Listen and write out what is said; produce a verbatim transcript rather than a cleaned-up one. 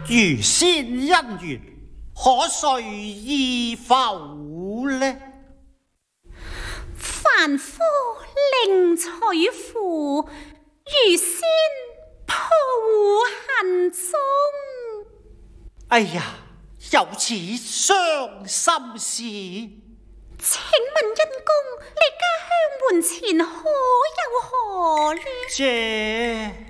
如仙姻緣，可遂意否呢？ 凡夫另娶婦，如仙抱恨中。 哎呀，有此傷心事， 請問恩公，你家鄉門前可有河呢？ 這